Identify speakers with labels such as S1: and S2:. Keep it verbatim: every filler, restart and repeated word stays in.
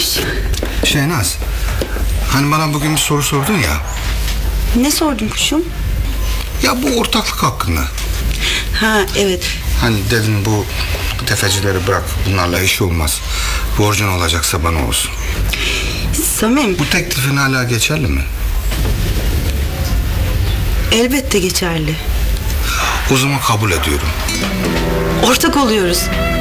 S1: koş.
S2: Şehnaz, hani bana bugün bir soru sordun ya.
S1: Ne sordun kuşum?
S2: Ya bu ortaklık hakkında.
S1: Ha evet.
S2: Hani dedin bu tefecileri bırak, bunlarla iş olmaz. Borcun olacaksa bana olsun.
S1: Samim,
S2: Bu teklifin hala geçerli mi?
S1: elbette geçerli.
S2: O zaman kabul ediyorum.
S1: Ortak oluyoruz.